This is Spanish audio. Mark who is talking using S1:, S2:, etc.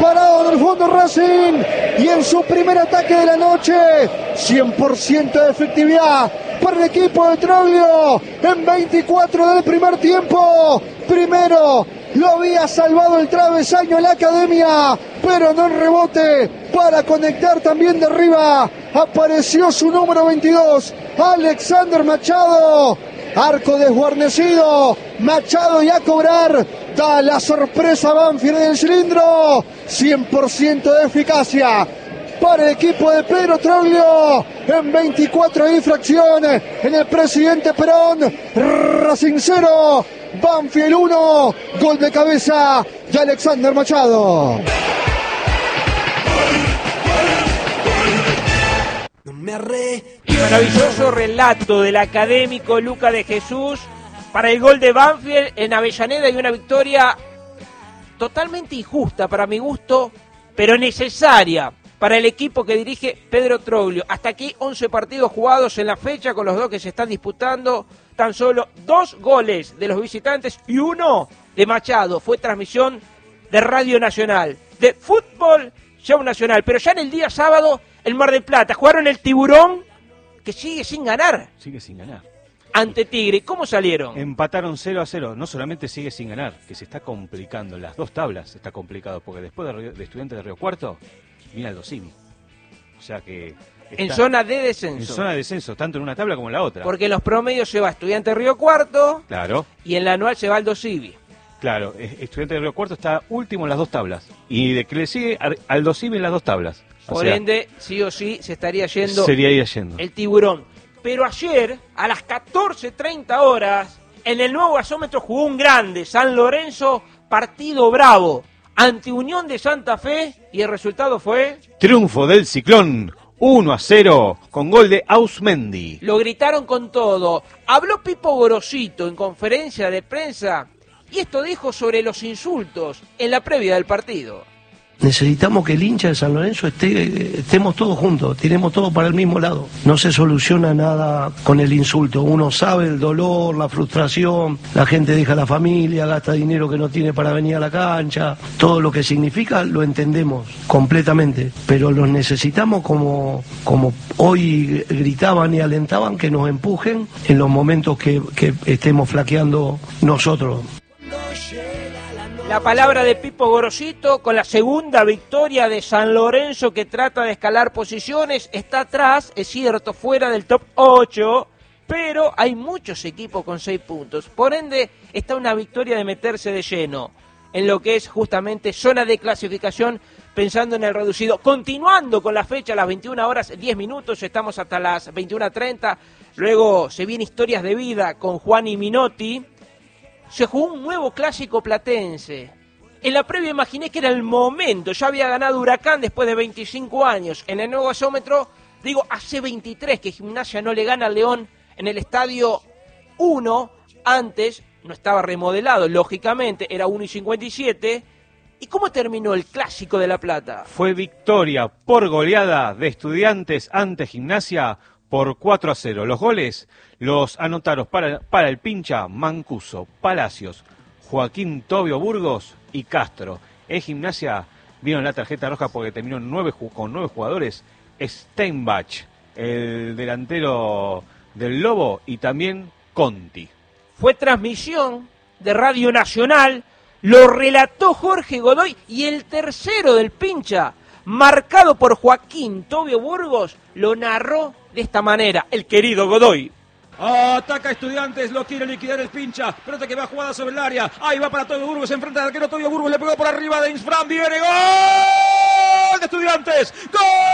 S1: parado en el fondo Racing y en su primer ataque de la noche, 100% de efectividad para el equipo de Troglio en 24 del primer tiempo. Primero lo había salvado el travesaño en la academia, pero no en rebote para conectar también de arriba. Apareció su número 22, Alexander Machado. Arco desguarnecido, Machado y a cobrar. Da la sorpresa Banfield en el cilindro. 100% de eficacia para el equipo de Pedro Troglio en 24 infracciones en el Presidente Perón. Racing 0, Banfield 1, gol de cabeza de Alexander Machado.
S2: Maravilloso relato del académico Luca de Jesús para el gol de Banfield en Avellaneda, y una victoria totalmente injusta para mi gusto, pero necesaria para el equipo que dirige Pedro Troglio. Hasta aquí 11 partidos jugados en la fecha, con los 2 que se están disputando, tan solo 2 goles de los visitantes y 1 de Machado. Fue transmisión de Radio Nacional, de Fútbol Show Nacional. Pero ya en el día sábado, en Mar del Plata, jugaron el Tiburón, que sigue sin ganar.
S3: Sigue sin ganar.
S2: Ante Tigre. ¿Cómo salieron?
S3: Empataron 0-0. No solamente sigue sin ganar, que se está complicando. Las 2 tablas está complicado, porque después de Estudiantes de Río Cuarto, viene Aldo Civi. O sea que...
S2: En zona de descenso.
S3: En zona de descenso, tanto en una tabla como en la otra.
S2: Porque en los promedios se va Estudiantes de Río Cuarto.
S3: Claro.
S2: Y en la anual se va Aldo Civi.
S3: Claro, Estudiantes de Río Cuarto está último en las 2 tablas. Y de que le sigue Aldo Civi en las 2 tablas.
S2: Por ende, sí o sí, se estaría yendo el Tiburón. Pero ayer, a las 14:30 horas, en el nuevo gasómetro jugó un grande, San Lorenzo, partido bravo, ante Unión de Santa Fe, y el resultado fue...
S3: Triunfo del Ciclón, 1-0, con gol de Ausmendi.
S2: Lo gritaron con todo. Habló Pipo Gorosito en conferencia de prensa, y esto dijo sobre los insultos en la previa del partido.
S4: Necesitamos que el hincha de San Lorenzo estemos todos juntos, tiremos todos para el mismo lado. No se soluciona nada con el insulto. Uno sabe el dolor, la frustración, la gente deja la familia, gasta dinero que no tiene para venir a la cancha. Todo lo que significa lo entendemos completamente, pero los necesitamos como hoy gritaban y alentaban, que nos empujen en los momentos que estemos flaqueando nosotros.
S2: La palabra de Pipo Gorosito con la segunda victoria de San Lorenzo, que trata de escalar posiciones. Está atrás, es cierto, fuera del top 8, pero hay muchos equipos con 6 puntos. Por ende, está una victoria de meterse de lleno en lo que es justamente zona de clasificación, pensando en el reducido. Continuando con la fecha, a las 21 horas 10 minutos, estamos hasta las 21:30. Luego se viene Historias de Vida con Juan y Minotti. Se jugó un nuevo clásico platense. En la previa imaginé que era el momento. Ya había ganado Huracán después de 25 años. En el nuevo gasómetro, digo, hace 23 que Gimnasia no le gana al León en el Estadio 1. Antes no estaba remodelado, lógicamente, era 1:57. ¿Y cómo terminó el clásico de La Plata?
S3: Fue victoria por goleada de Estudiantes ante Gimnasia por 4-0. Los goles los anotaron para el pincha Mancuso, Palacios, Joaquín Tobio Burgos y Castro. En Gimnasia vieron la tarjeta roja porque terminó con 9 jugadores. Steinbach, el delantero del Lobo, y también Conti.
S2: Fue transmisión de Radio Nacional, lo relató Jorge Godoy, y el tercero del pincha, marcado por Joaquín Tobio Burgos, lo narró de esta manera, el querido Godoy.
S5: Ataca Estudiantes, lo quiere liquidar el pincha. Pelota que va jugada sobre el área. Ahí va para Tobio Burgos, enfrenta al arquero Tobio Burgos, le pegó por arriba de Insfran. Viene gol de Estudiantes. ¡Gol!